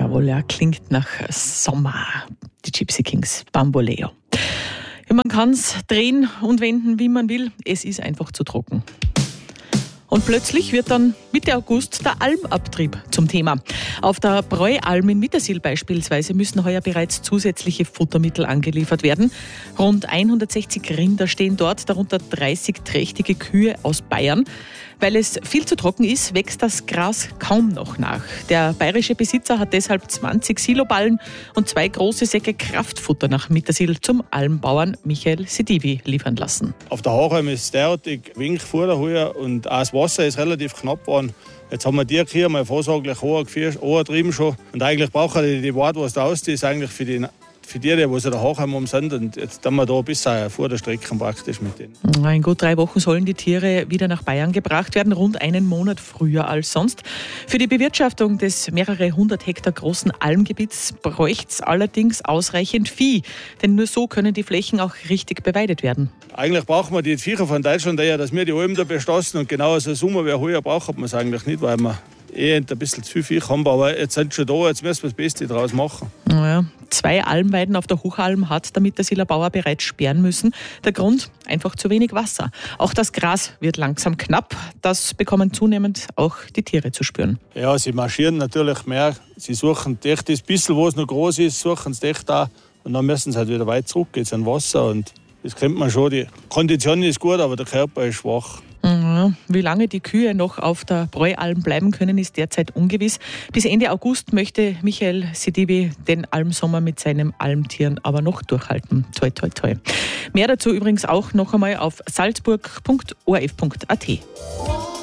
Jawohl, ja, klingt nach Sommer. Die Gypsy Kings, Bamboleo. Ja, man kann es drehen und wenden, wie man will. Es ist einfach zu trocken. Und plötzlich wird dann Mitte August der Almabtrieb zum Thema. Auf der Breualm in Mittersill beispielsweise müssen heuer bereits zusätzliche Futtermittel angeliefert werden. Rund 160 Rinder stehen dort, darunter 30 trächtige Kühe aus Bayern. Weil es viel zu trocken ist, wächst das Gras kaum noch nach. Der bayerische Besitzer hat deshalb 20 Siloballen und 2 große Säcke Kraftfutter nach Mittersill zum Almbauern Michael Sedivi liefern lassen. Auf der Hochalm ist es derartig wenig Futter heuer und auch das Wasser ist relativ knapp geworden. Jetzt haben wir die Kühe mal vorsorglich angetrieben schon. Und eigentlich brauchen die Warte, was da aus ist, eigentlich für die die sie da Hochheim sind. Und jetzt haben wir da ein bisschen Futterstrecken praktisch mit denen. In gut 3 Wochen sollen die Tiere wieder nach Bayern gebracht werden, rund einen Monat früher als sonst. Für die Bewirtschaftung des mehrere 100 Hektar großen Almgebiets bräuchte es allerdings ausreichend Vieh. Denn nur so können die Flächen auch richtig beweidet werden. Eigentlich brauchen wir die Viecher von Deutschland eher, dass wir die Almen da bestoßen. Und genau so Sommer wie heuer braucht man es eigentlich nicht, weil wir ein bisschen zu viel Vieh haben. Aber jetzt sind sie schon da, jetzt müssen wir das Beste daraus machen. Naja, 2 Almweiden auf der Hochalm hat der Mittersiller Bauer bereits sperren müssen. Der Grund? Einfach zu wenig Wasser. Auch das Gras wird langsam knapp. Das bekommen zunehmend auch die Tiere zu spüren. Ja, sie marschieren natürlich mehr. Sie suchen echt das bisschen, wo es noch groß ist, suchen sie echt da. Und dann müssen sie halt wieder weit zurück, jetzt an Wasser. Und das kennt man schon. Die Kondition ist gut, aber der Körper ist schwach. Wie lange die Kühe noch auf der Breualm bleiben können, ist derzeit ungewiss. Bis Ende August möchte Michael Sedivi den Almsommer mit seinen Almtieren aber noch durchhalten. Toi, toi, toi. Mehr dazu übrigens auch noch einmal auf salzburg.orf.at.